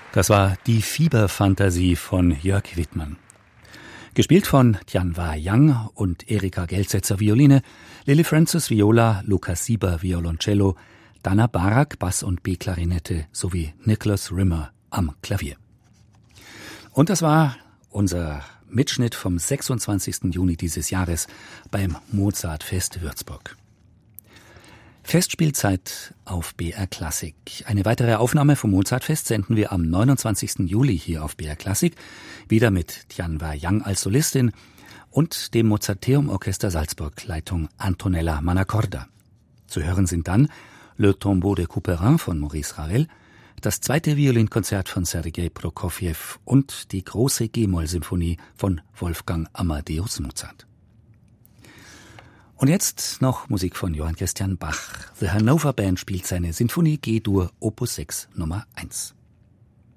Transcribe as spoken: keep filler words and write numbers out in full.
Das war die Fieberfantasie von Jörg Wittmann. Gespielt von Tianhua Yang und Erika Gelsetzer Violine, Lily Francis Viola, Lukas Sieber Violoncello, Dana Barak Bass und B-Klarinette sowie Nicholas Rimmer am Klavier. Und das war unser Mitschnitt vom sechsundzwanzigsten Juni dieses Jahres beim Mozartfest Würzburg. Festspielzeit auf B R Klassik. Eine weitere Aufnahme vom Mozartfest senden wir am neunundzwanzigsten Juli hier auf B R Klassik, wieder mit Tianhua Yang als Solistin und dem Mozarteum Orchester Salzburg, Leitung Antonella Manaccorda. Zu hören sind dann Le Tombeau de Couperin von Maurice Ravel, das zweite Violinkonzert von Sergei Prokofjew und die große G-Moll-Symphonie von Wolfgang Amadeus Mozart. Und jetzt noch Musik von Johann Christian Bach. The Hanover Band spielt seine Sinfonie G-Dur Opus sechs Nummer eins.